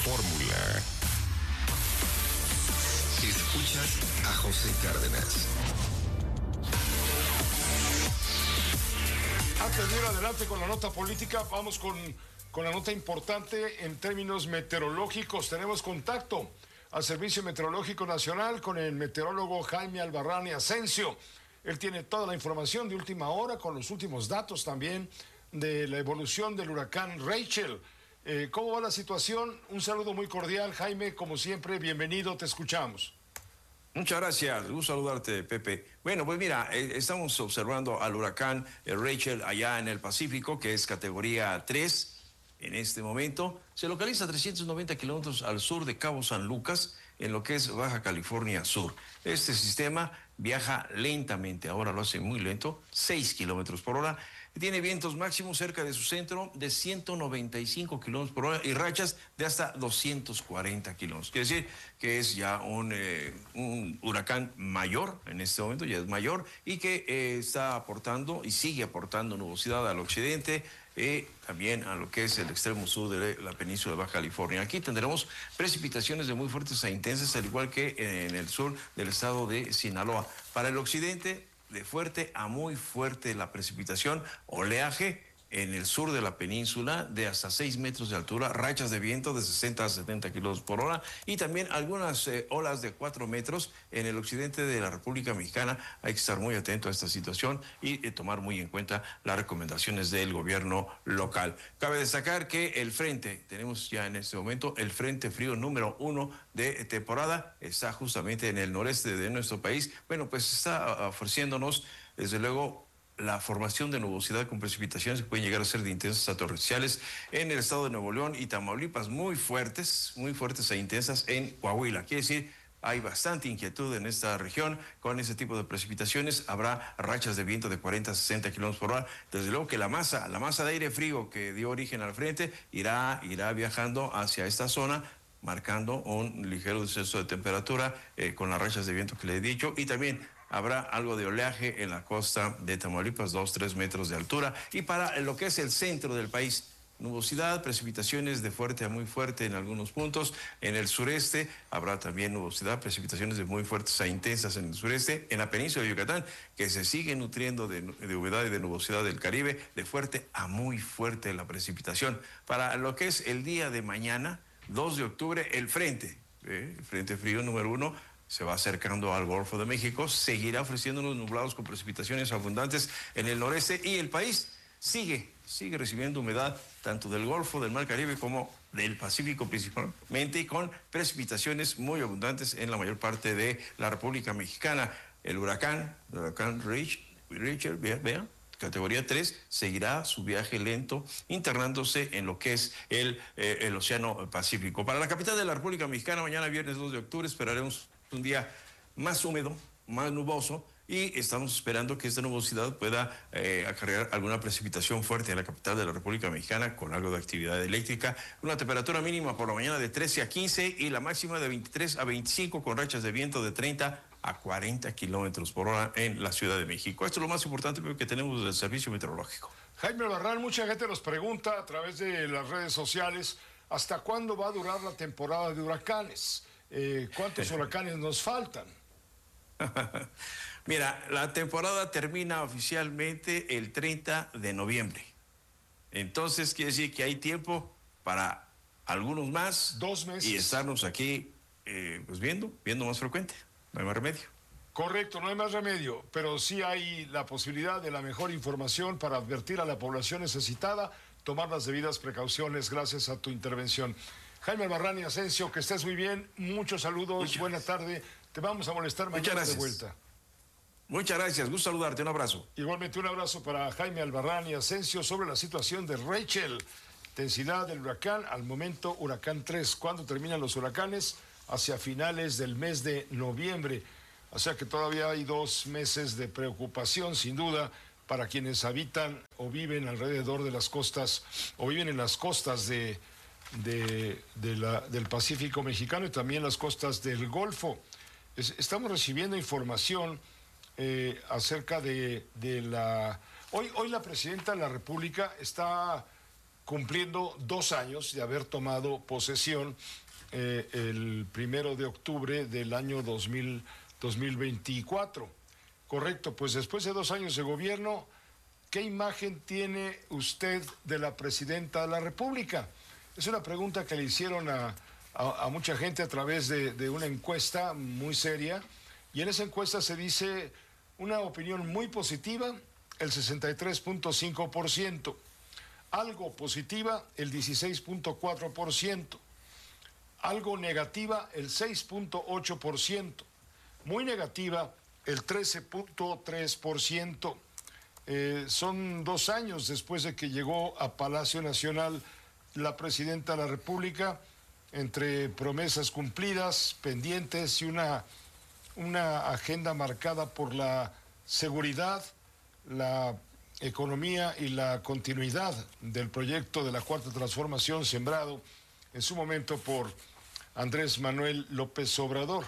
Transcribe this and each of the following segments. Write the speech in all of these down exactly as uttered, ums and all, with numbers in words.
Fórmula. Escuchas a José Cárdenas. Antes de ir adelante con la nota política, vamos con, con la nota importante en términos meteorológicos. Tenemos contacto al Servicio Meteorológico Nacional con el meteorólogo Jaime Albarrán y Asensio. Él tiene toda la información de última hora, con los últimos datos también de la evolución del huracán Rachel. Eh, ¿Cómo va la situación? Un saludo muy cordial, Jaime, como siempre, bienvenido, te escuchamos. Muchas gracias, un gusto saludarte, Pepe. Bueno, pues mira, eh, estamos observando al huracán eh, Rachel allá en el Pacífico, que es categoría tres en este momento. Se localiza a trescientos noventa kilómetros al sur de Cabo San Lucas, en lo que es Baja California Sur. Este sistema viaja lentamente, ahora lo hace muy lento, seis kilómetros por hora. Tiene vientos máximos cerca de su centro de ciento noventa y cinco kilómetros por hora y rachas de hasta doscientos cuarenta kilómetros. Quiere decir que es ya un, eh, un huracán mayor, en este momento ya es mayor, y que eh, está aportando y sigue aportando nubosidad al occidente, y también a lo que es el extremo sur de la península de Baja California. Aquí tendremos precipitaciones de muy fuertes a intensas, al igual que en el sur del estado de Sinaloa. Para el occidente, de fuerte a muy fuerte la precipitación, oleaje en el sur de la península de hasta seis metros de altura, rachas de viento de sesenta a setenta kilómetros por hora y también algunas eh, olas de cuatro metros en el occidente de la República Mexicana. Hay que estar muy atento a esta situación y eh, tomar muy en cuenta las recomendaciones del gobierno local. Cabe destacar que el frente, tenemos ya en este momento el frente frío número uno de temporada, está justamente en el noreste de nuestro país. Bueno, pues está ofreciéndonos, desde luego, la formación de nubosidad con precipitaciones que pueden llegar a ser de intensas a torrenciales en el estado de Nuevo León y Tamaulipas, muy fuertes, muy fuertes e intensas en Coahuila. Quiere decir, hay bastante inquietud en esta región con ese tipo de precipitaciones. Habrá rachas de viento de cuarenta a sesenta kilómetros por hora. Desde luego que la masa, la masa de aire frío que dio origen al frente irá, irá viajando hacia esta zona, marcando un ligero descenso de temperatura eh, con las rachas de viento que le he dicho, y también habrá algo de oleaje en la costa de Tamaulipas, dos, tres metros de altura. Y para lo que es el centro del país, nubosidad, precipitaciones de fuerte a muy fuerte en algunos puntos. En el sureste habrá también nubosidad, precipitaciones de muy fuertes a intensas en el sureste. En la península de Yucatán, que se sigue nutriendo de, de humedad y de nubosidad del Caribe, de fuerte a muy fuerte la precipitación. Para lo que es el día de mañana, dos de octubre, el frente, eh, el frente frío número uno, se va acercando al Golfo de México, seguirá ofreciéndonos nublados con precipitaciones abundantes en el noreste y el país sigue, sigue recibiendo humedad tanto del Golfo, del Mar Caribe como del Pacífico principalmente, y con precipitaciones muy abundantes en la mayor parte de la República Mexicana. El huracán, el huracán Rich, Richard, vean, categoría tres, seguirá su viaje lento, internándose en lo que es el, eh, el Océano Pacífico. Para la capital de la República Mexicana, mañana viernes dos de octubre, esperaremos un día más húmedo, más nuboso, y estamos esperando que esta nubosidad pueda eh, acarrear alguna precipitación fuerte en la capital de la República Mexicana, con algo de actividad eléctrica. Una temperatura mínima por la mañana de trece a quince y la máxima de veintitrés a veinticinco, con rachas de viento de treinta a cuarenta kilómetros por hora en la Ciudad de México. Esto es lo más importante que tenemos del servicio meteorológico. Jaime Albarrán, mucha gente nos pregunta a través de las redes sociales, ¿hasta cuándo va a durar la temporada de huracanes? Eh, ¿Cuántos huracanes nos faltan? Mira, la temporada termina oficialmente el treinta de noviembre. Entonces quiere decir que hay tiempo para algunos más. Dos meses. Y estarnos aquí eh, pues viendo, viendo más frecuente. No hay más remedio. Correcto, no hay más remedio, pero sí hay la posibilidad de la mejor información para advertir a la población necesitada, tomar las debidas precauciones gracias a tu intervención. Jaime Albarrán y Asensio, que estés muy bien, muchos saludos, Muchas buena tarde, te vamos a molestar mañana de vuelta. Muchas gracias, gusto saludarte, un abrazo. Igualmente un abrazo para Jaime Albarrán y Asensio sobre la situación de Rachel, intensidad del huracán, al momento huracán tres. ¿Cuándo terminan los huracanes? Hacia finales del mes de noviembre, o sea que todavía hay dos meses de preocupación, sin duda, para quienes habitan o viven alrededor de las costas, o viven en las costas de, de, de la, del Pacífico mexicano y también las costas del Golfo. Es, estamos recibiendo información eh, acerca de, de la... Hoy, hoy la presidenta de la República está cumpliendo dos años de haber tomado posesión eh, el primero de octubre del año dos mil, dos mil veinticuatro. Correcto, pues después de dos años de gobierno, ¿qué imagen tiene usted de la presidenta de la República? Es una pregunta que le hicieron a, a, a mucha gente a través de, de una encuesta muy seria, y en esa encuesta se dice una opinión muy positiva, el sesenta y tres punto cinco por ciento, algo positiva, el dieciséis punto cuatro por ciento, algo negativa, el seis punto ocho por ciento, muy negativa, el trece punto tres por ciento. Eh, son dos años después de que llegó a Palacio Nacional la presidenta de la República, entre promesas cumplidas, pendientes y una, una agenda marcada por la seguridad, la economía y la continuidad del proyecto de la Cuarta Transformación sembrado en su momento por Andrés Manuel López Obrador.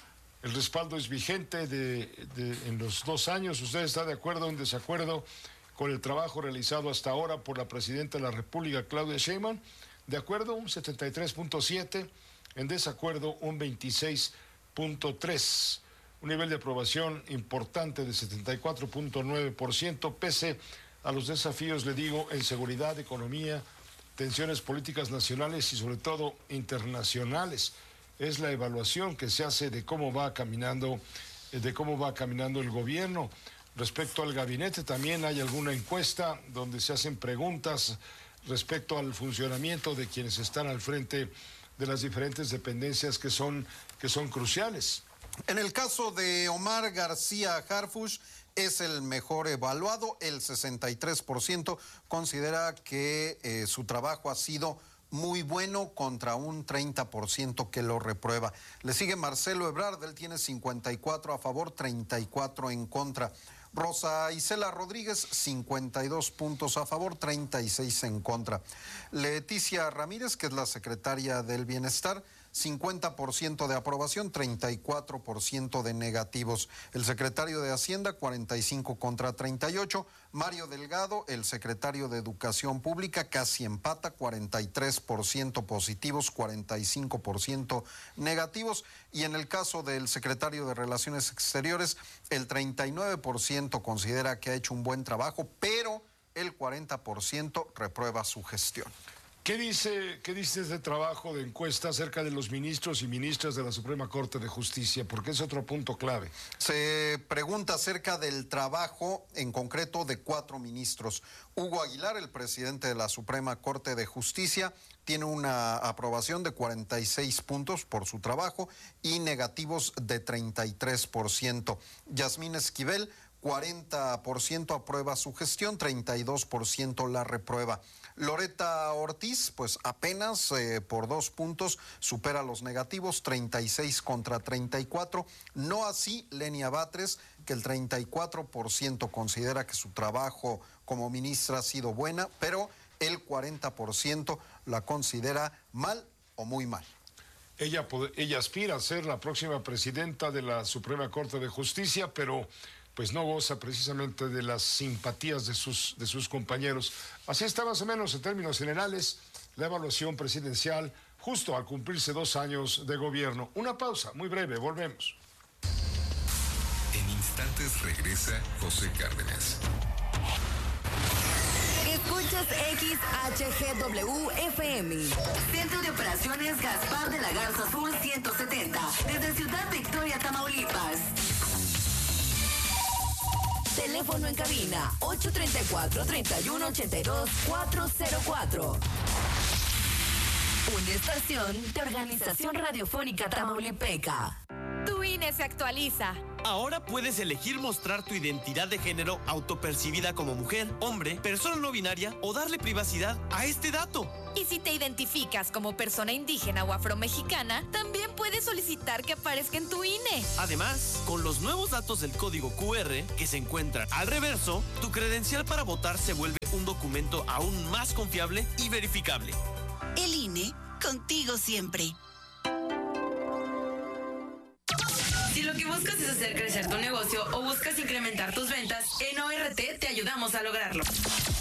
El respaldo es vigente de, de, en los dos años. ¿Usted está de acuerdo o en desacuerdo con el trabajo realizado hasta ahora por la presidenta de la República, Claudia Sheinbaum? De acuerdo, un setenta y tres punto siete, en desacuerdo, un veintiséis punto tres. Un nivel de aprobación importante de setenta y cuatro punto nueve por ciento, pese a los desafíos, le digo, en seguridad, economía, tensiones políticas nacionales y sobre todo internacionales. Es la evaluación que se hace de cómo va caminando, de cómo va caminando el gobierno. Respecto al gabinete, también hay alguna encuesta donde se hacen preguntas respecto al funcionamiento de quienes están al frente de las diferentes dependencias que son, que son cruciales. En el caso de Omar García Harfuch, es el mejor evaluado. El sesenta y tres por ciento considera que eh, su trabajo ha sido muy bueno, contra un treinta por ciento que lo reprueba. Le sigue Marcelo Ebrard, él tiene cincuenta y cuatro a favor, treinta y cuatro en contra. Rosa Isela Rodríguez, cincuenta y dos puntos a favor, treinta y seis en contra. Leticia Ramírez, que es la secretaria del Bienestar, cincuenta por ciento de aprobación, treinta y cuatro por ciento de negativos. El secretario de Hacienda, cuarenta y cinco contra treinta y ocho. Mario Delgado, el secretario de Educación Pública, casi empata, cuarenta y tres por ciento positivos, cuarenta y cinco por ciento negativos. Y en el caso del secretario de Relaciones Exteriores, el treinta y nueve por ciento considera que ha hecho un buen trabajo, pero el cuarenta por ciento reprueba su gestión. ¿Qué dice, qué dice este trabajo de encuesta acerca de los ministros y ministras de la Suprema Corte de Justicia? Porque es otro punto clave. Se pregunta acerca del trabajo en concreto de cuatro ministros. Hugo Aguilar, el presidente de la Suprema Corte de Justicia, tiene una aprobación de cuarenta y seis puntos por su trabajo y negativos de treinta y tres por ciento. Yasmín Esquivel, cuarenta por ciento aprueba su gestión, treinta y dos por ciento la reprueba. Loreta Ortiz, pues apenas eh, por dos puntos supera los negativos, treinta y seis contra treinta y cuatro. No así Lenia Batres, que el treinta y cuatro por ciento considera que su trabajo como ministra ha sido buena, pero el cuarenta por ciento la considera mal o muy mal. Ella, ella aspira a ser la próxima presidenta de la Suprema Corte de Justicia, pero pues no goza precisamente de las simpatías de sus, de sus compañeros. Así está más o menos en términos generales la evaluación presidencial justo al cumplirse dos años de gobierno. Una pausa muy breve, volvemos. En instantes regresa José Cárdenas. Escuchas X H G W F M. Centro de Operaciones Gaspar de la Garza Sur ciento setenta. Desde Ciudad Victoria, Tamaulipas. Teléfono en cabina ocho tres cuatro, tres uno ocho dos, cuatro cero cuatro. Una estación de Organización Radiofónica Tamaulipeca. Tu I N E se actualiza. Ahora puedes elegir mostrar tu identidad de género autopercibida como mujer, hombre, persona no binaria o darle privacidad a este dato. Y si te identificas como persona indígena o afromexicana, también puedes solicitar que aparezca en tu I N E. Además, con los nuevos datos del código Q R que se encuentran al reverso, tu credencial para votar se vuelve un documento aún más confiable y verificable. El I N E, contigo siempre. Si lo que buscas es hacer crecer tu negocio o buscas incrementar tus ventas, en O R T te ayudamos a lograrlo.